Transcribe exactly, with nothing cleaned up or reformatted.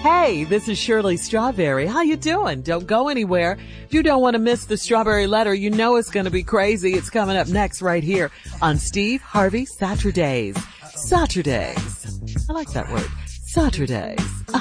Hey, this is Shirley Strawberry. How you doing? Don't go anywhere. You don't want to miss the Strawberry Letter. You know it's going to be crazy. It's coming up next right here on Steve Harvey Saturdays. Saturdays. I like that word. Saturdays.